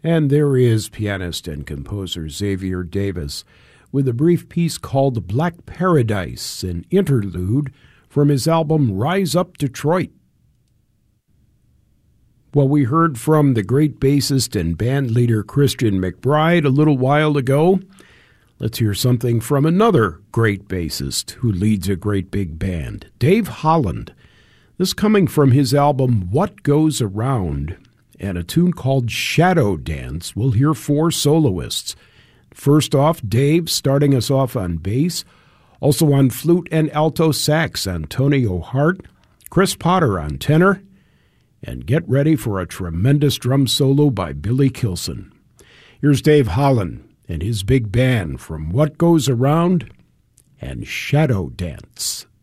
And there is pianist and composer Xavier Davis with a brief piece called Black Paradise, an interlude from his album Rise Up Detroit. Well, we heard from the great bassist and band leader Christian McBride a little while ago. Let's hear something from another great bassist who leads a great big band, Dave Holland. This coming from his album What Goes Around, and a tune called Shadow Dance. We'll hear four soloists. First off, Dave starting us off on bass. Also on flute and alto sax, Antonio Hart. Chris Potter on tenor. And get ready for a tremendous drum solo by Billy Kilson. Here's Dave Holland and his big band from What Goes Around and Shadow Dance.